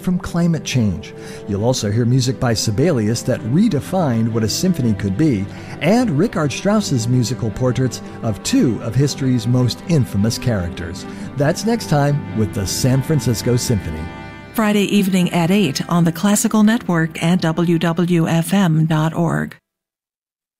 from climate change. You'll also hear music by Sibelius that redefined what a symphony could be, and Richard Strauss's musical portraits of two of history's most infamous characters. That's next time with the San Francisco Symphony. Friday evening at 8 on the Classical Network and WWFM.org.